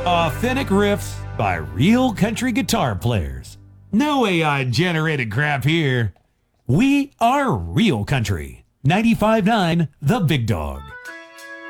Authentic riffs by real country guitar players. No AI-generated crap here. We are real country. 95.9 The Big Dog.